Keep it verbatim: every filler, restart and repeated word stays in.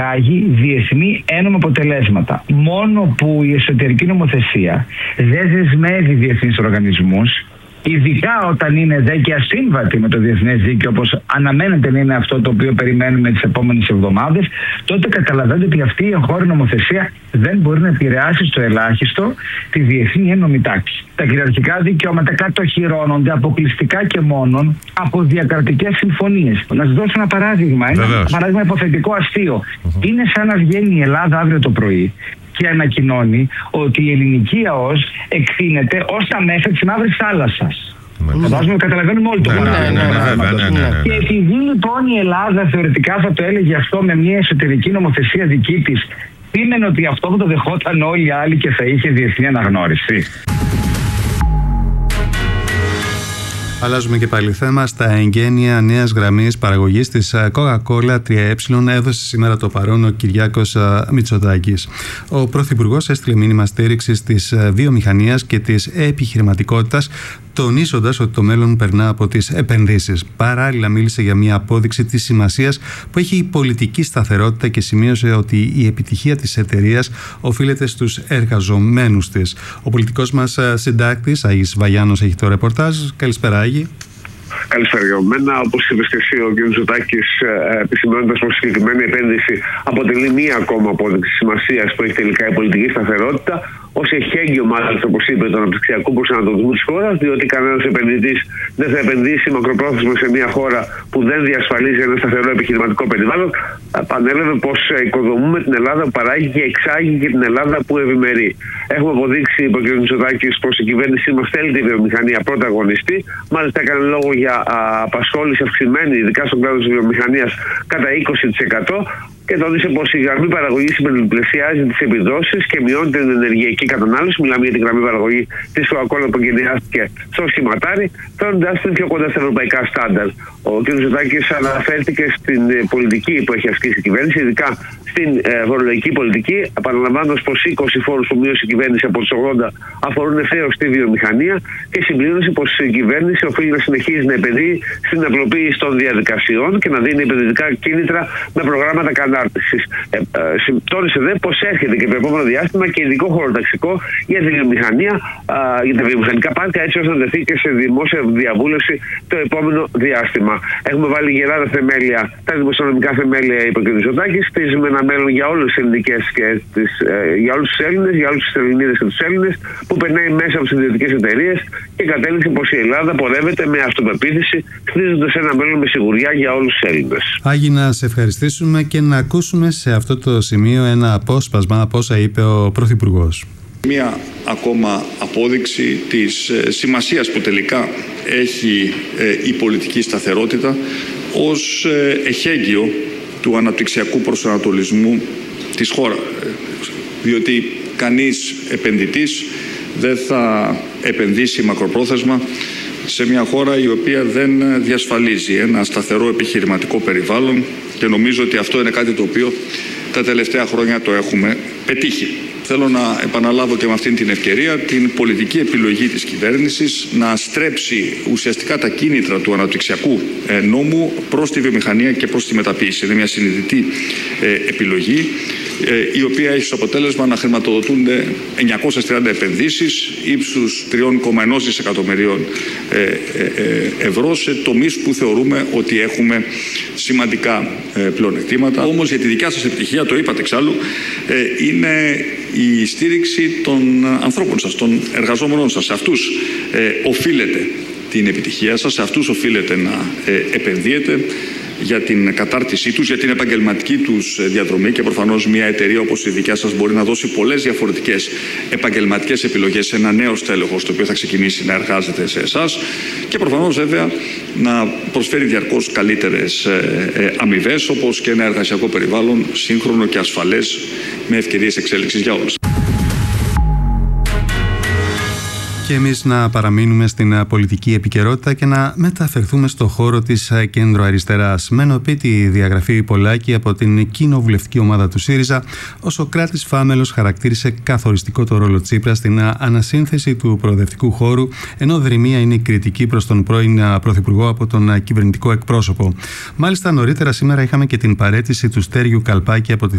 διεθνή ένομα αποτελέσματα. Μόνο που η εσωτερική νομοθεσία δεν δεσμεύει διεθνείς οργανισμούς, ειδικά όταν είναι δε και ασύμβατη με το διεθνές δίκαιο, όπως αναμένεται να είναι αυτό το οποίο περιμένουμε τις επόμενες εβδομάδες, τότε καταλαβαίνετε ότι αυτή η εγχώρια νομοθεσία δεν μπορεί να επηρεάσει στο ελάχιστο τη διεθνή ένομη τάξη. Τα κυριαρχικά δικαιώματα κατοχυρώνονται αποκλειστικά και μόνον από διακρατικές συμφωνίες. Να σας δώσω ένα παράδειγμα, ένα Βεβαίως. παράδειγμα υποθετικό αστείο. Mm-hmm. Είναι σαν να βγαίνει η Ελλάδα αύριο το πρωί και ανακοινώνει ότι η ελληνική ΑΟΣ εκθύνεται ως τα μέσα της Μαύρης Θάλασσας. Φαντάζομαι καταλαβαίνουμε όλοι το παράδειγμα. Και επειδή λοιπόν η Ελλάδα θεωρητικά θα το έλεγε αυτό με μια εσωτερική νομοθεσία δική της, σήμαινε ότι αυτό που το δεχόταν όλοι οι άλλοι και θα είχε διεθνή αναγνώριση. Αλλάζουμε και πάλι θέμα. Στα εγγένεια νέας γραμμής παραγωγής της Coca-Cola τρία ε έδωσε σήμερα το παρόν ο Κυριάκος Μητσοτάκης. Ο Πρωθυπουργός έστειλε μήνυμα στήριξης της βιομηχανίας και της επιχειρηματικότητας, τονίζοντας ότι το μέλλον περνά από τις επενδύσεις. Παράλληλα, μίλησε για μια απόδειξη της σημασίας που έχει η πολιτική σταθερότητα και σημείωσε ότι η επιτυχία της εταιρείας οφείλεται στους εργαζομένους της. Ο πολιτικός μας συντάκτης, Άγης Βαγιάννος, έχει το ρεπορτάζ. Καλησπέρα, Άγη. Καλησπέρα για μένα. Όπως είπες και εσύ, ο κ. Μητσοτάκης, επισημαίνοντας πως η συγκεκριμένη επένδυση αποτελεί μία ακόμα απόδειξη σημασίας που έχει τελικά η πολιτική σταθερότητα, ως εχέγγυο μάλιστα, όπως είπε, τον αναπτυξιακού προσανατολισμού της χώρας, διότι κανένας επενδυτής δεν θα επενδύσει μακροπρόθεσμα σε μια χώρα που δεν διασφαλίζει ένα σταθερό επιχειρηματικό περιβάλλον. Πανέλαβε πως οικοδομούμε την Ελλάδα που παράγει και εξάγει και την Ελλάδα που ευημερεί. Έχουμε αποδείξει, είπε ο κ. Μητσοτάκης, πως η κυβέρνησή μας θέλει τη βιομηχανία πρωταγωνιστή. Μάλιστα, έκανε λόγο για α, απασχόληση αυξημένη, ειδικά στον κλάδο της βιομηχανίας, κατά είκοσι τοις εκατό. Και τόνισε πως η γραμμή παραγωγής υπερδιπλασιάζει τις επιδόσεις και μειώνει την ενεργειακή κατανάλωση. Μιλάμε για την γραμμή παραγωγή της Coca-Cola που εγκαινιάστηκε στο σχηματάρι, φέρνοντας την πιο κοντά στα ευρωπαϊκά στάνταρ. Ο κ. Μητσοτάκης αναφέρθηκε στην πολιτική που έχει ασκήσει η κυβέρνηση, ειδικά στην ε, φορολογική πολιτική, επαναλαμβάνοντας πως είκοσι φόρους που μείωσε η κυβέρνηση από τους ογδόντα αφορούν ευθέως τη βιομηχανία και συμπλήρωσε πως η κυβέρνηση οφείλει να συνεχίζει να επενδύει στην απλοποίηση των διαδικασιών και να δίνει επενδυτικά κίνητρα με προγράμματα κατάρτισης. Ε, ε, τόνισε δε πως έρχεται και το επόμενο διάστημα και ειδικό χωροταξικό για τη βιομηχανία, α, για τα βιομηχανικά πάρκα, έτσι ώστε να τεθεί και σε δημόσια διαβούλευση το επόμενο διάστημα. Έχουμε βάλει γερά τα θεμέλια, τα δημοσιονομικά θεμέλια, είπε ο κ. Μητσοτάκης. Χτίζουμε ένα μέλλον για όλες τις ελληνικές και τις, ε, για όλους τους Έλληνες, για όλους τους Ελληνίδες και τους Έλληνες, που περνάει μέσα από τις ιδιωτικές εταιρείες και κατέληξε πως η Ελλάδα πορεύεται με αυτοπεποίθηση, χτίζοντας ένα μέλλον με σιγουριά για όλους τους Έλληνες. Άγη, να σε ευχαριστήσουμε και να ακούσουμε σε αυτό το σημείο ένα απόσπασμα από όσα είπε ο Πρωθυπουργός. Μία ακόμα απόδειξη της σημασίας που τελικά έχει η πολιτική σταθερότητα ως εχέγγυο του αναπτυξιακού προσανατολισμού της χώρας. Διότι κανείς επενδυτής δεν θα επενδύσει μακροπρόθεσμα σε μια χώρα η οποία δεν διασφαλίζει ένα σταθερό επιχειρηματικό περιβάλλον, και νομίζω ότι αυτό είναι κάτι το οποίο τα τελευταία χρόνια το έχουμε πετύχει. Θέλω να επαναλάβω και με αυτήν την ευκαιρία την πολιτική επιλογή της κυβέρνησης να στρέψει ουσιαστικά τα κίνητρα του αναπτυξιακού νόμου προς τη βιομηχανία και προς τη μεταποίηση. Είναι μια συνειδητή επιλογή, η οποία έχει ως αποτέλεσμα να χρηματοδοτούνται εννιακόσιες τριάντα επενδύσεις ύψους τρία κόμμα ένα δισεκατομμυρίων ευρώ σε τομείς που θεωρούμε ότι έχουμε σημαντικά πλεονεκτήματα. Όμως για τη δικιά σας επιτυχία, το είπατε εξάλλου, είναι η στήριξη των ανθρώπων σας, των εργαζόμενων σας. Σε αυτούς οφείλετε την επιτυχία σας, σε αυτούς οφείλετε να επενδύετε για την κατάρτισή τους, για την επαγγελματική τους διαδρομή, και προφανώς μια εταιρεία όπως η δικιά σας μπορεί να δώσει πολλές διαφορετικές επαγγελματικές επιλογές σε ένα νέο στέλεχος το οποίο θα ξεκινήσει να εργάζεται σε εσάς, και προφανώς βέβαια να προσφέρει διαρκώς καλύτερες αμοιβές, όπως και ένα εργασιακό περιβάλλον σύγχρονο και ασφαλές με ευκαιρίες εξέλιξης για όλους. Και εμείς να παραμείνουμε στην πολιτική επικαιρότητα και να μεταφερθούμε στο χώρο της κέντρο-αριστεράς. Με ενωπίτη διαγραφή Πολάκη από την κοινοβουλευτική ομάδα του ΣΥΡΙΖΑ, ο Σωκράτης Φάμελος χαρακτήρισε καθοριστικό το ρόλο Τσίπρα στην ανασύνθεση του προοδευτικού χώρου, ενώ δρυμία είναι η κριτική προς τον πρώην Πρωθυπουργό από τον κυβερνητικό εκπρόσωπο. Μάλιστα, νωρίτερα σήμερα είχαμε και την παραίτηση του Στέργιου Καλπάκη από τη